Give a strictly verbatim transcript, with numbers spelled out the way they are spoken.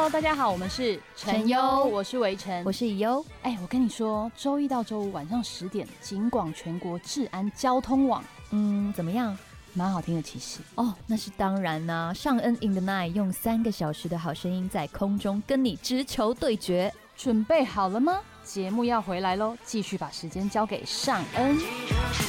Hello， 大家好，我们是陈优， 我是维晨， 我是以优。 哎，我跟你说，周一到周五晚上十点，警广全国治安交通网， 嗯，怎么样？ 蛮好听的，其实哦，那是当然啦、啊。尚恩 in the night 用三个小时的好声音在空中跟你直球对决， 准备好了吗？节目要回来喽，继续把时间交给尚恩。